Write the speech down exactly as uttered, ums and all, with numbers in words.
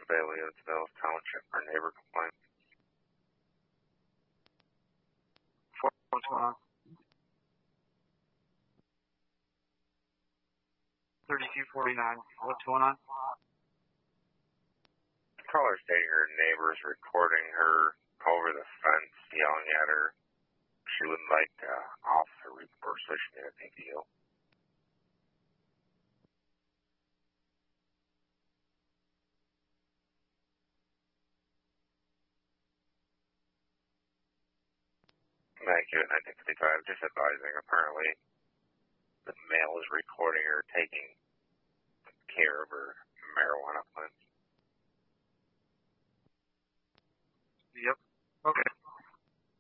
Bailey, Evansville Township, for neighbor complaint. What's going on? thirty-two forty-nine. What's going on? Caller stating her neighbors recording her over the fence, yelling at her. She would like uh, officer report, so she made a big deal. Thank you, nineteen fifty-five, just advising, apparently the male is recording her taking care of her marijuana plants. Yep. Okay.